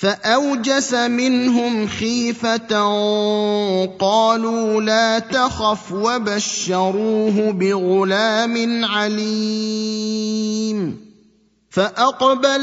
فاوجس منهم خيفه قالوا لا تخف وبشروه بغلام عليم فاقبل